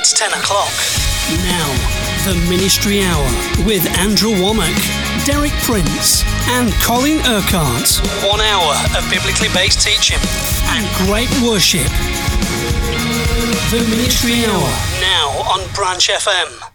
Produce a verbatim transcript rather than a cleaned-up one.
It's ten o'clock. Now, the Ministry Hour with Andrew Womack, Derek Prince and Colin Urquhart. One hour of biblically based teaching and great worship. The Ministry Hour, now on Branch F M.